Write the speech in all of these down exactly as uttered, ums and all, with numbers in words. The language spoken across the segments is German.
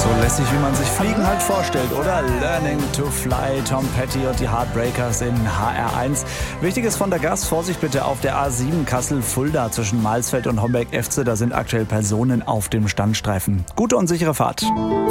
So lässig, wie man sich Fliegen halt vorstellt, oder? Learning to Fly, Tom Petty und die Heartbreakers in H R eins. Wichtiges von der Gast, Vorsicht bitte auf der A sieben Kassel-Fulda zwischen Mahlsfeld und Homberg-Efze. Da sind aktuell Personen auf dem Standstreifen. Gute und sichere Fahrt.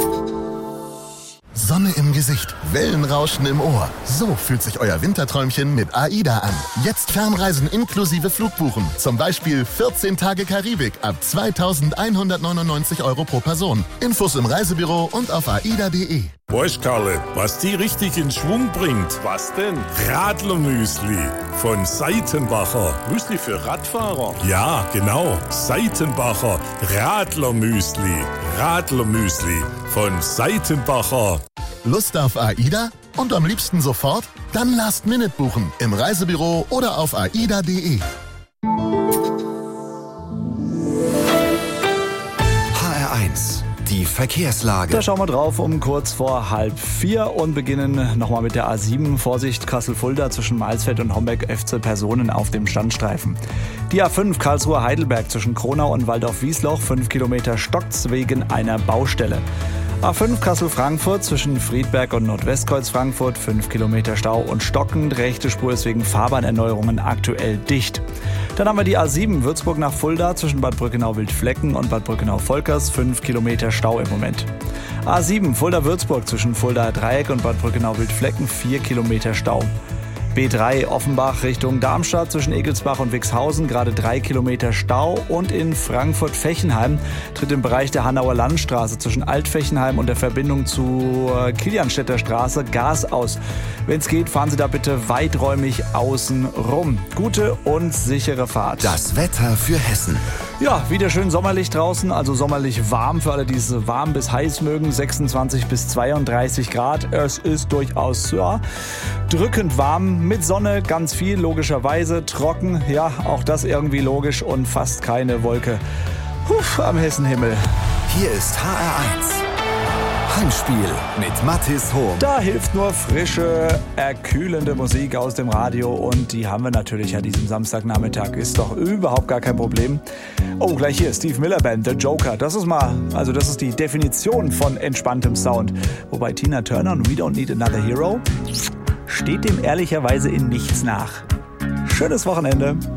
Sonne im Gesicht, Wellenrauschen im Ohr. So fühlt sich euer Winterträumchen mit AIDA an. Jetzt Fernreisen inklusive Flugbuchen. Zum Beispiel vierzehn Tage Karibik ab zweitausendeinhundertneunundneunzig Euro pro Person. Infos im Reisebüro und auf aida punkt de. Weißt Karle, was die richtig in Schwung bringt? Was denn? Radlermüsli von Seitenbacher. Müsli für Radfahrer? Ja, genau. Seitenbacher Radlermüsli. Radlermüsli von Seitenbacher. Lust auf AIDA? Und am liebsten sofort? Dann Last Minute buchen im Reisebüro oder auf aida punkt de. H R eins. Die Verkehrslage. Da schauen wir drauf um kurz vor halb vier und beginnen nochmal mit der A sieben. Vorsicht, Kassel-Fulda zwischen Mahlsfeld und Homberg-Efze, Personen auf dem Standstreifen. Die A fünf Karlsruhe-Heidelberg zwischen Kronau und Waldorf-Wiesloch, fünf Kilometer stockt's wegen einer Baustelle. A fünf Kassel-Frankfurt zwischen Friedberg und Nordwestkreuz Frankfurt, fünf Kilometer Stau und stockend. Rechte Spur ist wegen Fahrbahnerneuerungen aktuell dicht. Dann haben wir die A sieben Würzburg nach Fulda zwischen Bad Brückenau-Wildflecken und Bad Brückenau-Volkers, fünf Kilometer Stau im Moment. A sieben Fulda-Würzburg zwischen Fulda-Dreieck und Bad Brückenau-Wildflecken, vier Kilometer Stau. B drei Offenbach Richtung Darmstadt zwischen Egelsbach und Wixhausen, gerade drei Kilometer Stau. Und in Frankfurt-Fechenheim tritt im Bereich der Hanauer Landstraße zwischen Alt-Fechenheim und der Verbindung zur Kilianstädter Straße Gas aus. Wenn es geht, fahren Sie da bitte weiträumig außen rum. Gute und sichere Fahrt. Das Wetter für Hessen. Ja, wieder schön sommerlich draußen, also sommerlich warm für alle, die es warm bis heiß mögen. sechsundzwanzig bis zweiunddreißig Grad. Es ist durchaus ja, drückend warm mit Sonne, ganz viel logischerweise. Trocken, ja, auch das irgendwie logisch und fast keine Wolke Puh, am Hessenhimmel. Hier ist H R eins. Heimspiel mit Mathis Hohm. Da hilft nur frische, erkühlende Musik aus dem Radio und die haben wir natürlich an diesem Samstagnachmittag. Ist doch überhaupt gar kein Problem. Oh, gleich hier, Steve Miller Band, The Joker. Das ist mal, also das ist die Definition von entspanntem Sound. Wobei Tina Turner und We Don't Need Another Hero steht dem ehrlicherweise in nichts nach. Schönes Wochenende.